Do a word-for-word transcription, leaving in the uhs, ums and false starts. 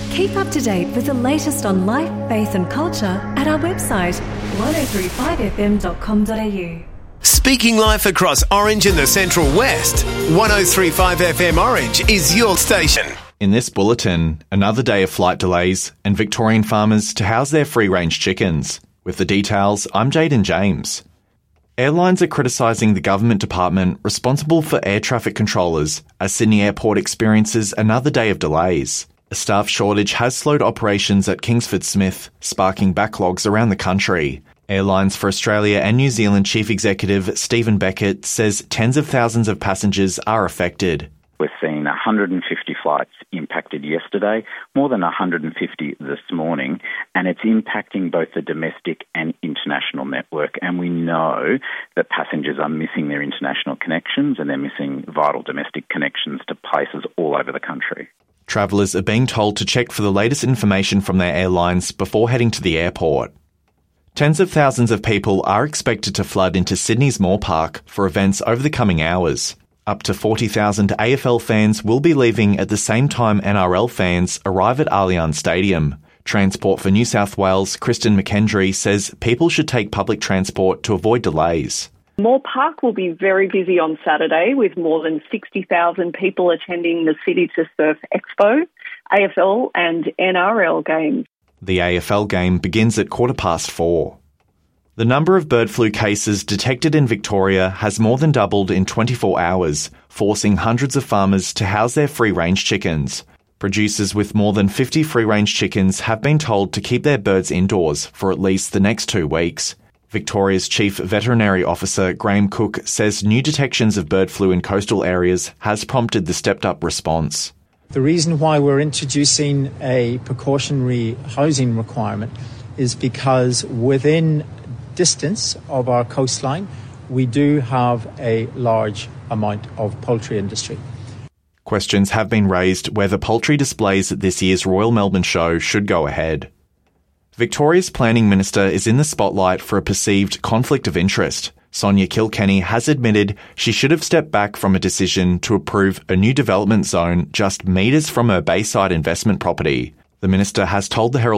Keep up to date with the latest on life, faith and culture at our website, ten thirty-five f m dot com dot a u. Speaking life across Orange and the Central West, ten thirty-five F M Orange is your station. In this bulletin, another day of flight delays and Victorian farmers to house their free-range chickens. With the details, I'm Jaden James. Airlines are criticising the government department responsible for air traffic controllers as Sydney Airport experiences another day of delays. A staff shortage has slowed operations at Kingsford Smith, sparking backlogs around the country. Airlines for Australia and New Zealand Chief Executive Stephen Beckett says tens of thousands of passengers are affected. We're seeing one hundred fifty flights impacted yesterday, more than one hundred fifty this morning, and it's impacting both the domestic and international network. And we know that passengers are missing their international connections and they're missing vital domestic connections to places all over the country. Travellers are being told to check for the latest information from their airlines before heading to the airport. Tens of thousands of people are expected to flood into Sydney's Moore Park for events over the coming hours. Up to forty thousand A F L fans will be leaving at the same time N R L fans arrive at Allianz Stadium. Transport for New South Wales, Kristen McKendry, says people should take public transport to avoid delays. Moore Park will be very busy on Saturday with more than sixty thousand people attending the City to Surf Expo, A F L and N R L games. The A F L game begins at quarter past four. The number of bird flu cases detected in Victoria has more than doubled in twenty-four hours, forcing hundreds of farmers to house their free-range chickens. Producers with more than fifty free-range chickens have been told to keep their birds indoors for at least the next two weeks. Victoria's Chief Veterinary Officer Graham Cook says new detections of bird flu in coastal areas has prompted the stepped-up response. The reason why we're introducing a precautionary housing requirement is because within distance of our coastline, we do have a large amount of poultry industry. Questions have been raised whether poultry displays at this year's Royal Melbourne Show should go ahead. Victoria's Planning Minister is in the spotlight for a perceived conflict of interest. Sonia Kilkenny has admitted she should have stepped back from a decision to approve a new development zone just metres from her Bayside investment property. The minister has told the Herald